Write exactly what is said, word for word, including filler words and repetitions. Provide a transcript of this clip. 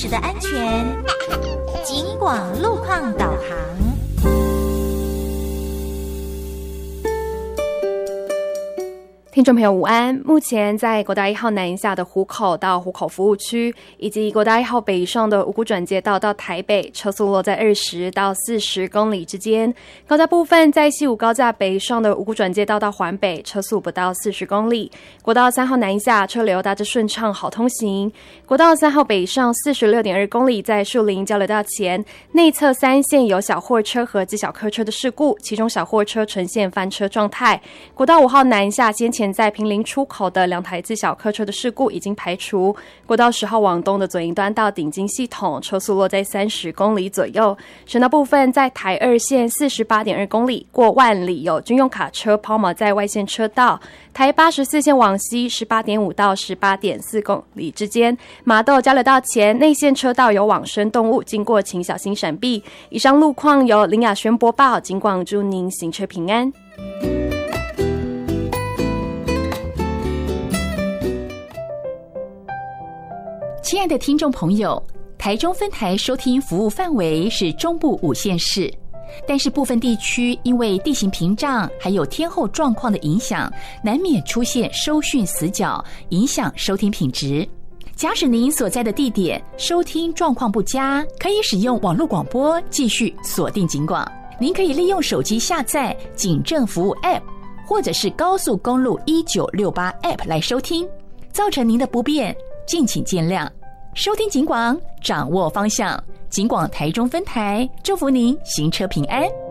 驶的安全。警广路况导航。 听众朋友午安，目前在国道一号南下的湖口到湖口服务区，以及国道一号北上的五股转接道到台北，车速落在二十到四十公里之间。高架部分在西武高架北上的五股转接道到环北，车速不到四十公里。国道三号南下车流大致顺畅，好通行。国道三号北上四十六点二公里，在树林交流道前内侧三线有小货车和机小客车的事故，其中小货车呈现翻车状态。国道五号南下先前在坪林出口的两台自小客车的事故已经排除。国道十号往东的左营端到顶金系统，车速落在三十公里左右。省道部分在台二线四十八点二公里，过万里有军用卡车抛锚在外线车道。台八十四线往西十八点五到十八点四公里之间，麻豆交流道前内线车道有往生动物，经过请小心闪避。以上路况由林雅轩播报，警广祝您行车平安。 亲爱的听众朋友，台中分台收听服务范围是中部五县市，但是部分地区因为地形屏障还有天候状况的影响，难免出现收讯死角，影响收听品质。假使您所在的地点收听状况不佳，可以使用网络广播继续锁定警广。您可以利用手机下载警政服务 App 或者是高速公路一九六八 App 来收听，造成您的不便敬请见谅。收听警广，掌握方向，警广台中分台，祝福您行车平安。